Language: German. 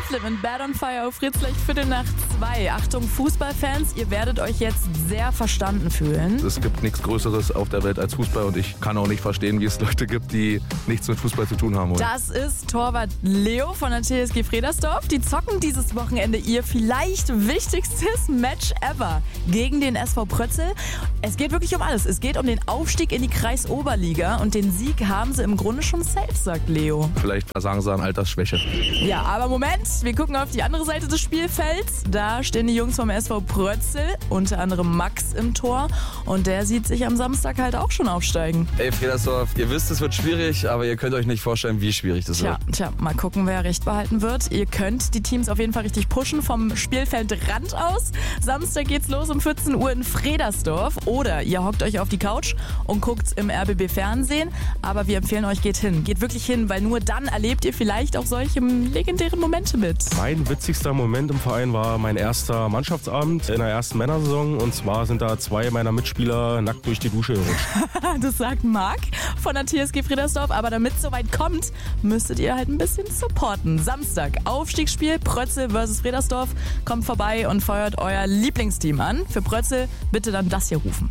Muslim in Bad on Fire auf Fritz gleich 2:15. Achtung Fußballfans, ihr werdet euch jetzt sehr verstanden fühlen. Es gibt nichts Größeres auf der Welt als Fußball und ich kann auch nicht verstehen, wie es Leute gibt, die nichts mit Fußball zu tun haben wollen. Das ist Torwart Leo von der TSG Fredersdorf. Die zocken dieses Wochenende ihr vielleicht wichtigstes Match ever gegen den SV Prötzel. Es geht wirklich um alles. Es geht um den Aufstieg in die Kreisoberliga und den Sieg haben sie im Grunde schon safe, sagt Leo. Vielleicht versagen sie an Altersschwäche. Ja, aber Moment, wir gucken auf die andere Seite des Spielfelds. Da stehen die Jungs vom SV Prötzel, unter anderem Max im Tor. Und der sieht sich am Samstag halt auch schon aufsteigen. Ey, Fredersdorf, ihr wisst, es wird schwierig, aber ihr könnt euch nicht vorstellen, wie schwierig das wird. Tja, mal gucken, wer recht behalten wird. Ihr könnt die Teams auf jeden Fall richtig pushen vom Spielfeldrand aus. Samstag geht's los um 14 Uhr in Fredersdorf. Oder ihr hockt euch auf die Couch und guckt im RBB Fernsehen. Aber wir empfehlen euch, geht hin. Geht wirklich hin, weil nur dann erlebt ihr vielleicht auch solche legendären Momente mit. Mein witzigster Moment im Verein war mein erster Mannschaftsabend in der ersten Männersaison. Und zwar sind da 2 meiner Mitspieler nackt durch die Dusche gerutscht. Das sagt Marc von der TSG Fredersdorf. Aber damit es soweit kommt, müsstet ihr halt ein bisschen supporten. Samstag, Aufstiegsspiel, Prötzel vs. Fredersdorf. Kommt vorbei und feuert euer Lieblingsteam an. Für Prötzel bitte dann das hier rufen.